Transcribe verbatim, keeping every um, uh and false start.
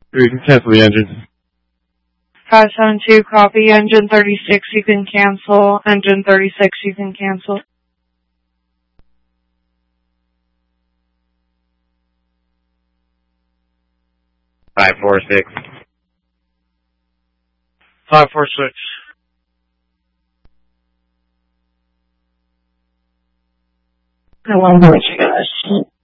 We can cancel the engine. five seven two, copy. Engine thirty-six, you can cancel. Engine thirty-six, you can cancel. five four six. five four six. I wonder what you guys.